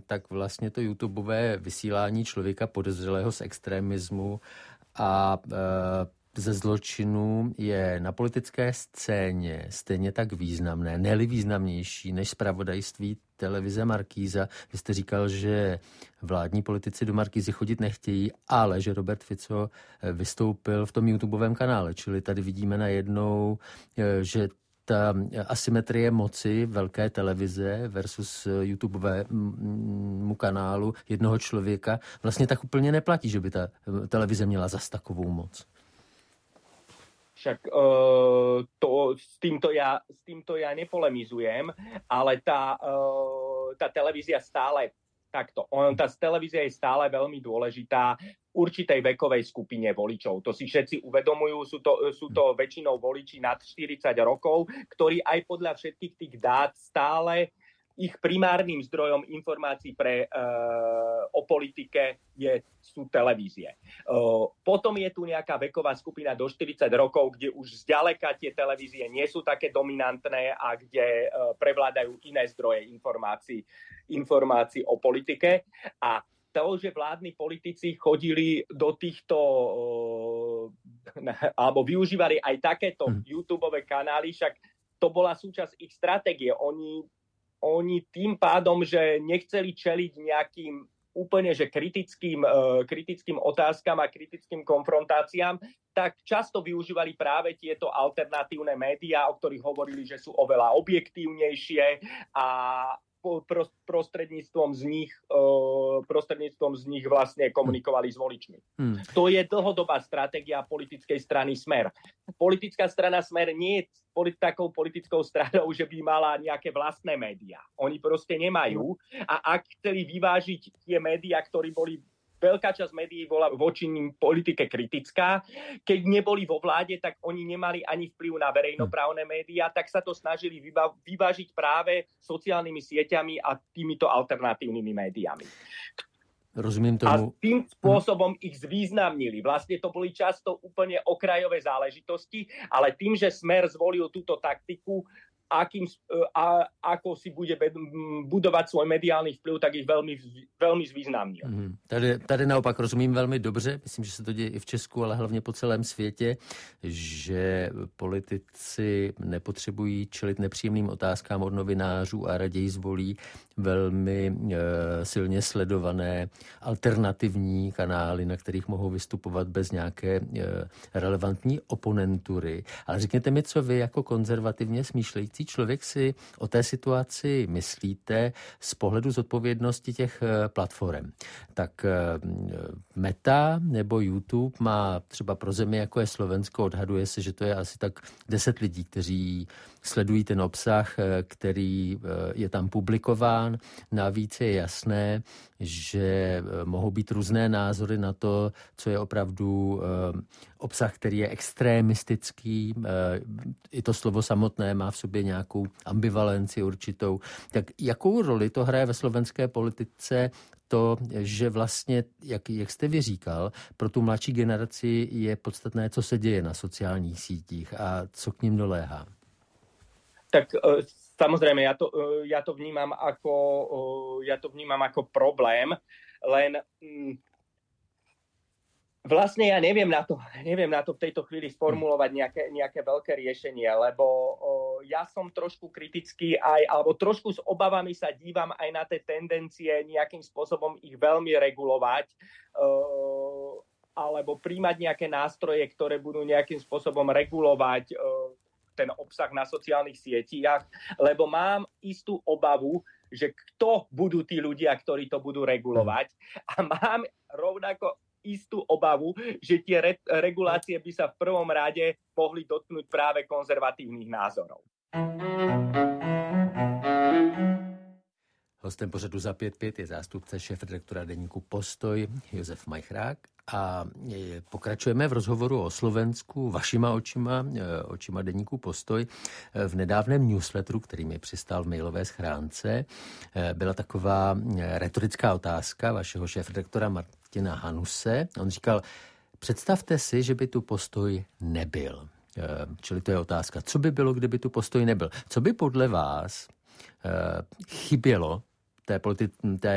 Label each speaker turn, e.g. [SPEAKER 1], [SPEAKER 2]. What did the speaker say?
[SPEAKER 1] tak vlastně to YouTubeové vysílání člověka podezřelého z extremismu a ze zločinu je na politické scéně stejně tak významné, ne-li významnější než zpravodajství televize Markíza. Vy jste říkal, že vládní politici do Markízy chodit nechtějí, ale že Robert Fico vystoupil v tom YouTubeovém kanále. Čili tady vidíme najednou, že ta asymetrie moci velké televize versus YouTubeovému kanálu jednoho člověka vlastně tak úplně neplatí, že by ta televize měla zas takovou moc.
[SPEAKER 2] Však s týmto ja nepolemizujem, ale tá televízia stále takto. Tá televízia je stále veľmi dôležitá určitej vekovej skupine voličov. To si všetci uvedomujú, sú to väčšinou voliči nad 40 rokov, ktorí aj podľa všetkých tých dát stále ich primárnym zdrojom informácií o politike sú televízie. Potom je tu nejaká veková skupina do 40 rokov, kde už zďaleka tie televízie nie sú také dominantné a kde prevládajú iné zdroje informácií o politike. A to, že vládni politici chodili do týchto alebo využívali aj takéto YouTubeové kanály, však to bola súčasť ich stratégie. Oni tým pádom, že nechceli čeliť nejakým úplne že kritickým otázkam a kritickým konfrontáciám, tak často využívali práve tieto alternatívne médiá, o ktorých hovorili, že sú oveľa objektívnejšie a prostredníctvom z nich vlastne komunikovali s voličmi. To je dlhodobá stratégia politickej strany Smer. Politická strana Smer nie je takou politickou stranou, že by mala nejaké vlastné médiá. Oni proste nemajú a ak chceli vyvážiť tie médiá, ktorí boli veľká časť médií bola voči nim politike kritická. Keď neboli vo vláde, tak oni nemali ani vplyv na verejnoprávne médiá, tak sa to snažili vyvážiť práve sociálnymi sieťami a týmito alternatívnymi médiami.
[SPEAKER 1] Rozumím tomu.
[SPEAKER 2] A tým spôsobom ich zvýznamnili. Vlastne to boli často úplne okrajové záležitosti, ale tým, že Smer zvolil túto taktiku, ako si bude budovat svůj mediální vplyv, tak jich velmi zvýznamnil.
[SPEAKER 1] Tady naopak rozumím velmi dobře, myslím, že se to děje i v Česku, ale hlavně po celém světě, že politici nepotřebují čelit nepříjemným otázkám od novinářů a raději zvolí velmi silně sledované alternativní kanály, na kterých mohou vystupovat bez nějaké relevantní oponentury. Ale řekněte mi, co vy jako konzervativně smýšlející člověk si o té situaci myslíte z pohledu zodpovědnosti těch platform. Tak Meta nebo YouTube má třeba pro zemi, jako je Slovensko, odhaduje se, že to je asi tak 10 lidí, kteří sledují ten obsah, který je tam publikován. Navíc je jasné, že mohou být různé názory na to, co je opravdu obsah, který je extremistický. I to slovo samotné má v sobě nějakou ambivalenci určitou. Tak jakou roli to hraje ve slovenské politice to, že vlastně, jak jste vy říkal, pro tu mladší generaci je podstatné, co se děje na sociálních sítích a co k ním doléhá?
[SPEAKER 2] Tak samozrejme, ja to vnímam ako problém, len vlastne ja neviem na to v tejto chvíli sformulovať nejaké veľké riešenie, lebo ja som trošku kritický alebo trošku s obavami sa dívam aj na tie tendencie nejakým spôsobom ich veľmi regulovať alebo príjmať nejaké nástroje, ktoré budú nejakým spôsobom regulovať ten obsah na sociálnych sieťach, lebo mám istú obavu, že kto budú tí ľudia, ktorí to budú regulovať, a mám rovnako istú obavu, že tie regulácie by sa v prvom rade mohli dotknúť práve konzervatívnych názorov.
[SPEAKER 1] Hostem pořadu Za 5-5 je zástupce šéfredaktora deníku Postoj Josef Majchrák a pokračujeme v rozhovoru o Slovensku vašima očima deníku Postoj. V nedávném newsletteru, který mi přistál v mailové schránce, byla taková retorická otázka vašeho šéfredaktora Martina Hanuse. On říkal, představte si, že by tu Postoj nebyl. Čili to je otázka, co by bylo, kdyby tu Postoj nebyl. Co by podle vás chybělo té